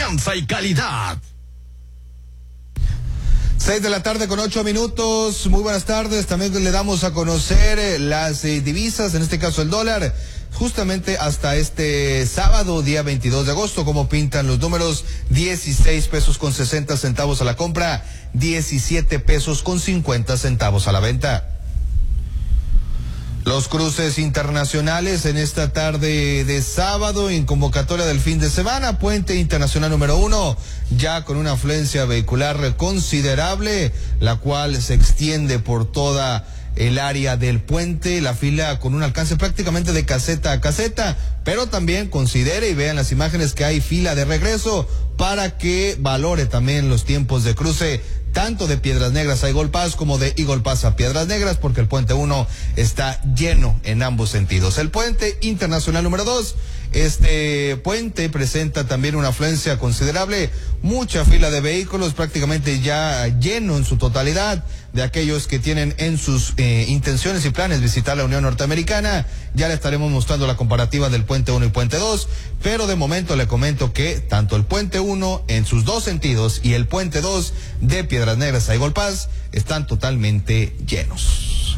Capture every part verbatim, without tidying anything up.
confianza y calidad. Seis de la tarde con ocho minutos. Muy buenas tardes. También le damos a conocer eh, las eh, divisas, en este caso el dólar, justamente hasta este sábado, día veintidós de agosto, como pintan los números: dieciséis pesos con sesenta centavos a la compra, diecisiete pesos con cincuenta centavos a la venta. Los cruces internacionales en esta tarde de sábado, en convocatoria del fin de semana, puente internacional número uno, ya con una afluencia vehicular considerable, la cual se extiende por toda el área del puente, la fila con un alcance prácticamente de caseta a caseta, pero también considere y vean las imágenes que hay fila de regreso para que valore también los tiempos de cruce, tanto de Piedras Negras a Eagle Pass como de Eagle Pass a Piedras Negras, porque el puente uno está lleno en ambos sentidos. El puente internacional número dos, este puente presenta también una afluencia considerable, mucha fila de vehículos, prácticamente ya lleno en su totalidad, de aquellos que tienen en sus eh, intenciones y planes visitar la Unión Norteamericana. Ya le estaremos mostrando la comparativa del puente uno y puente dos, pero de momento le comento que tanto el puente uno en sus dos sentidos y el puente dos de Piedras Negras a Eagle Pass están totalmente llenos.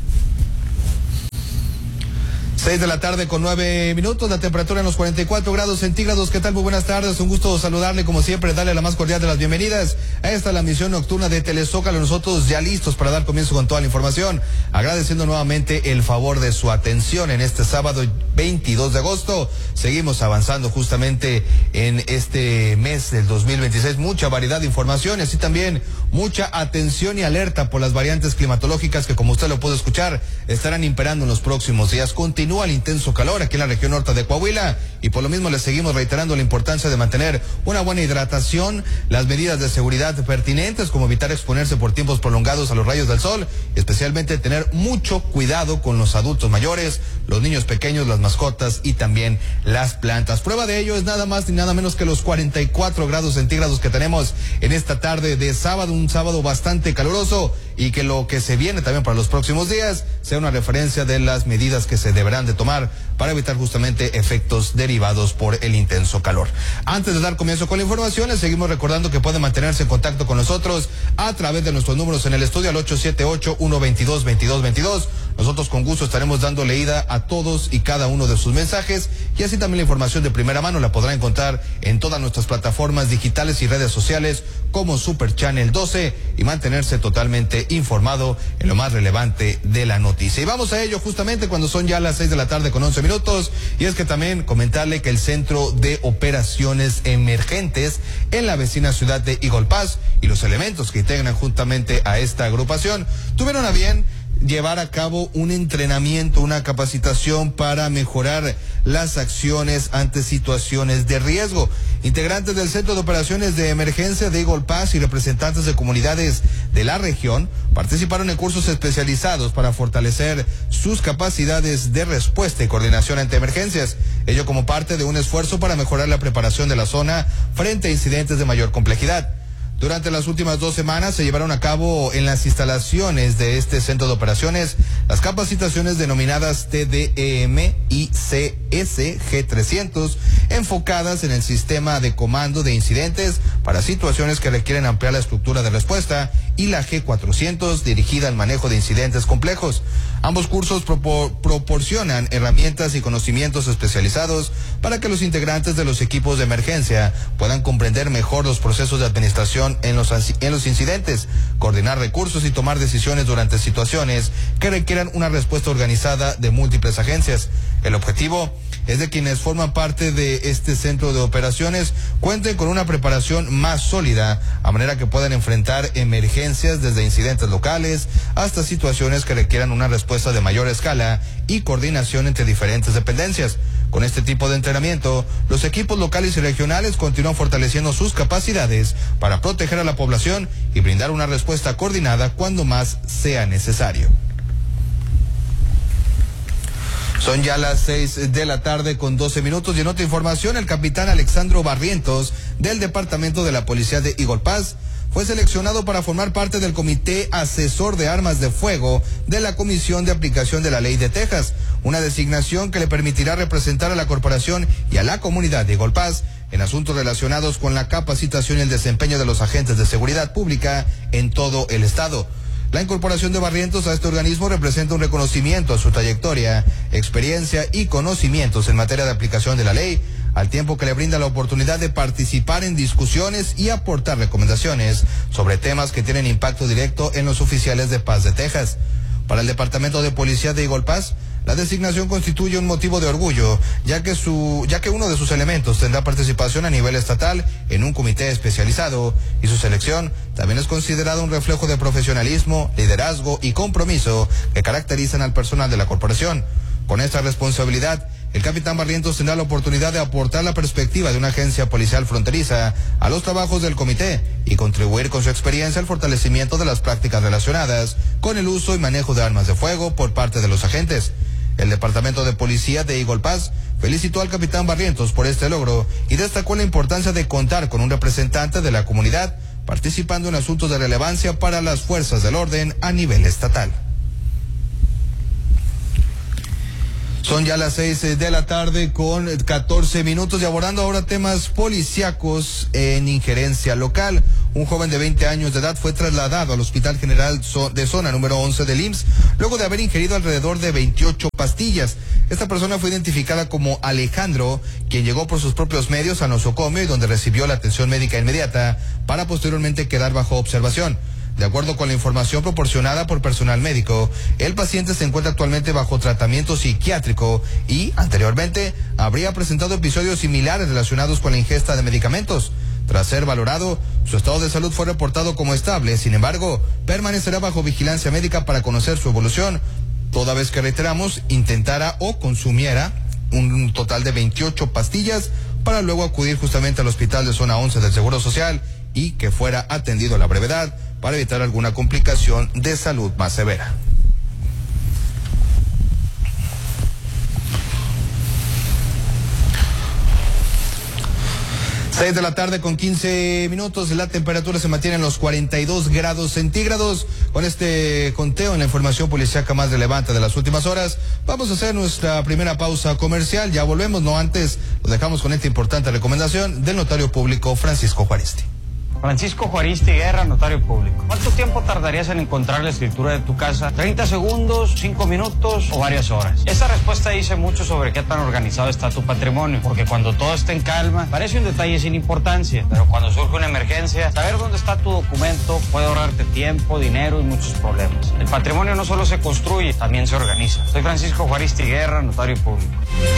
Seis de la tarde con nueve minutos, la temperatura en los cuarenta y cuatro grados centígrados. ¿Qué tal? Muy buenas tardes, un gusto saludarle como siempre, darle la más cordial de las bienvenidas a esta la misión nocturna de Telezócalo. Nosotros ya listos para dar comienzo con toda la información, agradeciendo nuevamente el favor de su atención en este sábado veintidós de agosto. Seguimos avanzando justamente en este mes del dos mil veintiséis, mucha variedad de información y así también mucha atención y alerta por las variantes climatológicas que, como usted lo puede escuchar, estarán imperando en los próximos días. Continúa el intenso calor aquí en la región norte de Coahuila y por lo mismo le seguimos reiterando la importancia de mantener una buena hidratación, las medidas de seguridad pertinentes como evitar exponerse por tiempos prolongados a los rayos del sol, y especialmente tener mucho cuidado con los adultos mayores, los niños pequeños, las mascotas y también las plantas. Prueba de ello es nada más ni nada menos que los cuarenta y cuatro grados centígrados que tenemos en esta tarde de sábado, un sábado bastante caluroso, y que lo que se viene también para los próximos días sea una referencia de las medidas que se deberán de tomar para evitar justamente efectos derivados por el intenso calor. Antes de dar comienzo con la información, les seguimos recordando que pueden mantenerse en contacto con nosotros a través de nuestros números en el estudio al ocho siete ocho, uno dos dos, dos dos dos dos. Nosotros con gusto estaremos dando leída a todos y cada uno de sus mensajes, y así también la información de primera mano la podrá encontrar en todas nuestras plataformas digitales y redes sociales como Super Channel doce, y mantenerse totalmente informado en lo más relevante de la noticia. Y vamos a ello justamente cuando son ya las seis de la tarde con once minutos, y es que también comentarle que el Centro de Operaciones Emergentes en la vecina ciudad de Eagle Pass y los elementos que integran juntamente a esta agrupación tuvieron a bien llevar a cabo un entrenamiento, una capacitación para mejorar las acciones ante situaciones de riesgo. Integrantes del Centro de Operaciones de Emergencia de Eagle Pass y representantes de comunidades de la región participaron en cursos especializados para fortalecer sus capacidades de respuesta y coordinación ante emergencias, ello como parte de un esfuerzo para mejorar la preparación de la zona frente a incidentes de mayor complejidad. Durante las últimas dos semanas se llevaron a cabo en las instalaciones de este centro de operaciones las capacitaciones denominadas T D E M y C S G trescientos, enfocadas en el sistema de comando de incidentes para situaciones que requieren ampliar la estructura de respuesta, y la G cuatrocientos, dirigida al manejo de incidentes complejos. Ambos cursos propor- proporcionan herramientas y conocimientos especializados para que los integrantes de los equipos de emergencia puedan comprender mejor los procesos de administración en los, en los incidentes, coordinar recursos y tomar decisiones durante situaciones que requieran una respuesta organizada de múltiples agencias. El objetivo es de quienes forman parte de este centro de operaciones cuenten con una preparación más sólida, a manera que puedan enfrentar emergencias desde incidentes locales hasta situaciones que requieran una respuesta de mayor escala y coordinación entre diferentes dependencias. Con este tipo de entrenamiento, los equipos locales y regionales continúan fortaleciendo sus capacidades para proteger a la población y brindar una respuesta coordinada cuando más sea necesario. Son ya las seis de la tarde con doce minutos, y en otra información, el capitán Alexandro Barrientos del Departamento de la Policía de Eagle Pass fue seleccionado para formar parte del Comité Asesor de Armas de Fuego de la Comisión de Aplicación de la Ley de Texas, una designación que le permitirá representar a la corporación y a la comunidad de Igolpaz en asuntos relacionados con la capacitación y el desempeño de los agentes de seguridad pública en todo el estado. La incorporación de Barrientos a este organismo representa un reconocimiento a su trayectoria, experiencia y conocimientos en materia de aplicación de la ley, al tiempo que le brinda la oportunidad de participar en discusiones y aportar recomendaciones sobre temas que tienen impacto directo en los oficiales de paz de Texas. Para el Departamento de Policía de Igolpaz, la designación constituye un motivo de orgullo, ya que su, ya que uno de sus elementos tendrá participación a nivel estatal en un comité especializado, y su selección también es considerada un reflejo de profesionalismo, liderazgo y compromiso que caracterizan al personal de la corporación. Con esta responsabilidad, el capitán Barrientos tendrá la oportunidad de aportar la perspectiva de una agencia policial fronteriza a los trabajos del comité y contribuir con su experiencia al fortalecimiento de las prácticas relacionadas con el uso y manejo de armas de fuego por parte de los agentes. El Departamento de Policía de Igolpaz felicitó al capitán Barrientos por este logro y destacó la importancia de contar con un representante de la comunidad participando en asuntos de relevancia para las fuerzas del orden a nivel estatal. Son ya las seis de la tarde con catorce minutos y abordando ahora temas policíacos en injerencia local. Un joven de veinte años de edad fue trasladado al Hospital General de Zona número once del I M S S luego de haber ingerido alrededor de veintiocho pastillas. Esta persona fue identificada como Alejandro, quien llegó por sus propios medios a nosocomio y donde recibió la atención médica inmediata para posteriormente quedar bajo observación. De acuerdo con la información proporcionada por personal médico, el paciente se encuentra actualmente bajo tratamiento psiquiátrico y, anteriormente, habría presentado episodios similares relacionados con la ingesta de medicamentos. Tras ser valorado, su estado de salud fue reportado como estable, sin embargo, permanecerá bajo vigilancia médica para conocer su evolución, toda vez que, reiteramos, intentara o consumiera un total de veintiocho pastillas para luego acudir justamente al Hospital de Zona once del Seguro Social y que fuera atendido a la brevedad para evitar alguna complicación de salud más severa. seis de la tarde con quince minutos, la temperatura se mantiene en los cuarenta y dos grados centígrados. Con este conteo en la información policíaca más relevante de las últimas horas, vamos a hacer nuestra primera pausa comercial. Ya volvemos, no antes, lo dejamos con esta importante recomendación del notario público Francisco Juaristi. Francisco Juaristi Guerra, notario público. ¿Cuánto tiempo tardarías en encontrar la escritura de tu casa? ¿treinta segundos, cinco minutos o varias horas? Esa respuesta dice mucho sobre qué tan organizado está tu patrimonio, porque cuando todo está en calma, parece un detalle sin importancia, pero cuando surge una emergencia, saber dónde está tu documento puede ahorrarte tiempo, dinero y muchos problemas. El patrimonio no solo se construye, también se organiza. Soy Francisco Juaristi Guerra, notario público.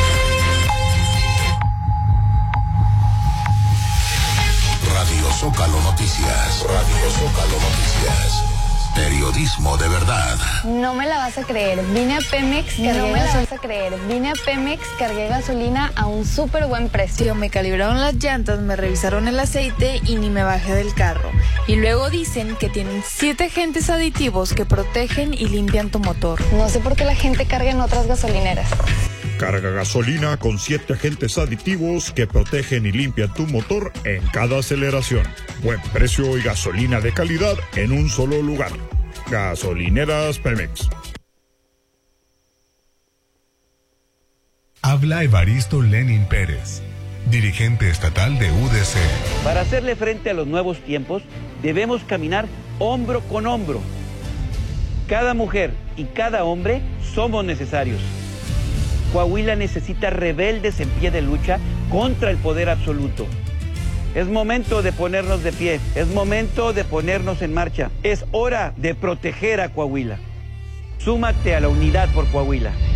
Radio Zócalo Noticias. Radio Zócalo Noticias. Periodismo de verdad. No me la vas a creer. Vine a Pemex, cargué no me la vas a creer. Vine a Pemex, cargué gasolina a un súper buen precio. Me calibraron las llantas, me revisaron el aceite y ni me bajé del carro. Y luego dicen que tienen siete agentes aditivos que protegen y limpian tu motor. No sé por qué la gente carga en otras gasolineras. Carga gasolina con siete agentes aditivos que protegen y limpian tu motor en cada aceleración. Buen precio y gasolina de calidad en un solo lugar. Gasolineras Pemex. Habla Evaristo Lenin Pérez, dirigente estatal de U D C. Para hacerle frente a los nuevos tiempos, debemos caminar hombro con hombro. Cada mujer y cada hombre somos necesarios. Coahuila necesita rebeldes en pie de lucha contra el poder absoluto. Es momento de ponernos de pie, es momento de ponernos en marcha. Es hora de proteger a Coahuila. Súmate a la unidad por Coahuila.